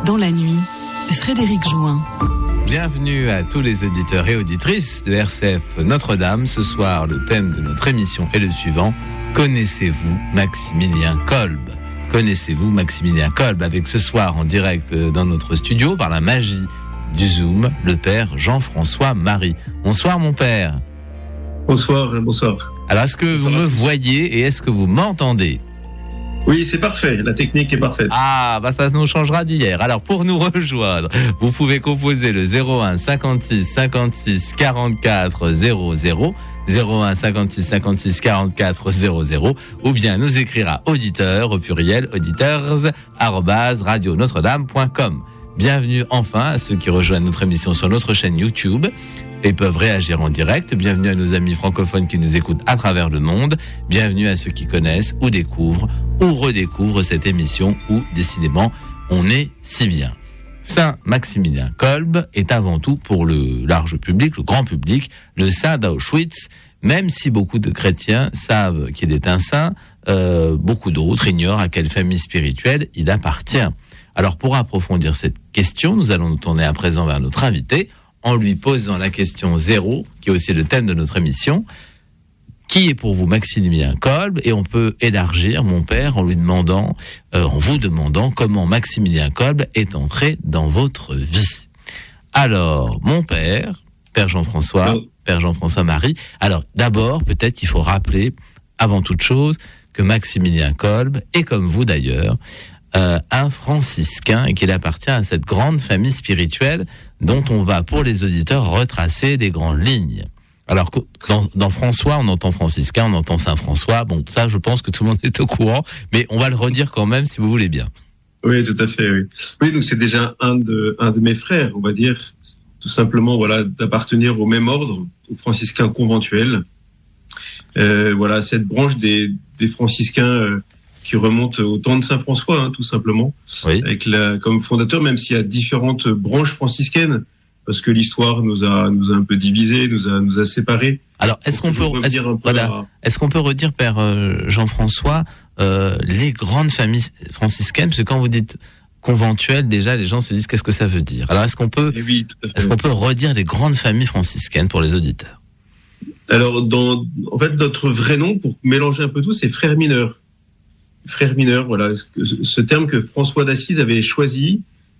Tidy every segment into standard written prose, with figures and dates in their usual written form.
Dans la nuit, Frédéric Join. Bienvenue à tous les auditeurs et auditrices de RCF Notre-Dame. Ce soir, le thème de notre émission est le suivant. Connaissez-vous Maximilien Kolb ? Connaissez-vous Maximilien Kolb ? Avec ce soir en direct dans notre studio, par la magie du Zoom, le père Jean-François Marie. Bonsoir mon père. Bonsoir. Alors est-ce que vous me voyez et est-ce que vous m'entendez ? Oui, c'est parfait. La technique est parfaite. Ah, ça nous changera d'hier. Alors, pour nous rejoindre, vous pouvez composer le 01 56 56 44 00, 01 56 56 44 00, ou bien nous écrire à auditeur, au pluriel, auditeurs@radionotre-dame.com. Bienvenue enfin à ceux qui rejoignent notre émission sur notre chaîne YouTube et peuvent réagir en direct. Bienvenue à nos amis francophones qui nous écoutent à travers le monde. Bienvenue à ceux qui connaissent ou découvrent ou redécouvrent cette émission où, décidément, on est si bien. Saint Maximilien Kolb est avant tout pour le large public, le grand public, le saint d'Auschwitz. Même si beaucoup de chrétiens savent qu'il est un saint, beaucoup d'autres ignorent à quelle famille spirituelle il appartient. Alors pour approfondir cette question, nous allons nous tourner à présent vers notre invité en lui posant la question 0, qui est aussi le thème de notre émission. Qui est pour vous Maximilien Kolb ? Et on peut élargir, mon père, en vous demandant comment Maximilien Kolb est entré dans votre vie. Alors, mon père Jean-François Marie. Alors d'abord, peut-être qu'il faut rappeler, avant toute chose, que Maximilien Kolb est comme vous d'ailleurs, un franciscain et qu'il appartient à cette grande famille spirituelle dont on va, pour les auditeurs, retracer les grandes lignes. Alors, dans François, on entend franciscain, on entend Saint-François. Bon, ça, je pense que tout le monde est au courant, mais on va le redire quand même, si vous voulez bien. Oui, tout à fait, oui. Oui, donc c'est déjà un de mes frères, on va dire, tout simplement, voilà, d'appartenir au même ordre, aux franciscains conventuels. Voilà, cette branche des franciscains qui remonte au temps de Saint-François, tout simplement, oui. Avec comme fondateur, même s'il y a différentes branches franciscaines, parce que l'histoire nous a un peu divisés, nous a séparés. Alors, est-ce qu'on peut redire, Père Jean-François, les grandes familles franciscaines, parce que quand vous dites conventuelles, déjà, les gens se disent qu'est-ce que ça veut dire. Alors, est-ce qu'on peut redire les grandes familles franciscaines pour les auditeurs ? Alors, en fait, notre vrai nom, pour mélanger un peu tout, c'est frères mineurs. Frères mineurs, voilà, ce terme que François d'Assise avait choisi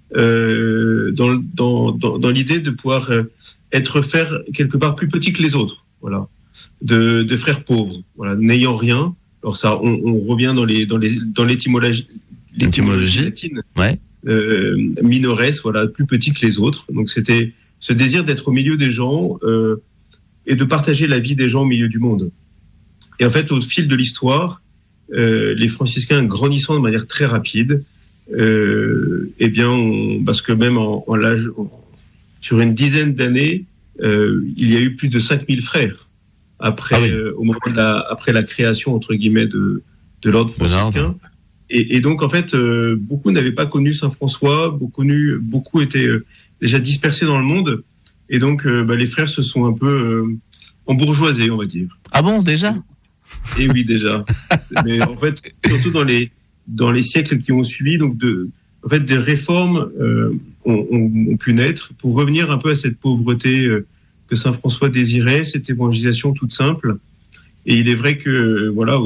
dans l'idée de pouvoir être frère quelque part plus petit que les autres, voilà, de frères pauvres, voilà, n'ayant rien. Alors ça, on revient dans l'étymologie latine, ouais. Minores, voilà, plus petit que les autres. Donc c'était ce désir d'être au milieu des gens et de partager la vie des gens au milieu du monde. Et en fait, au fil de l'histoire, les franciscains grandissant de manière très rapide, parce que même en l'âge, sur une dizaine d'années, il y a eu plus de 5000 frères après, au moment après la création entre guillemets de l'ordre franciscain. Et donc en fait, beaucoup n'avaient pas connu Saint François, beaucoup étaient déjà dispersés dans le monde, et donc les frères se sont un peu embourgeoisés, on va dire. Ah bon, déjà ? Et oui, déjà. Mais en fait, surtout dans les siècles qui ont suivi, donc des réformes ont pu naître pour revenir un peu à cette pauvreté que Saint François désirait, cette évangélisation toute simple. Et il est vrai que, voilà,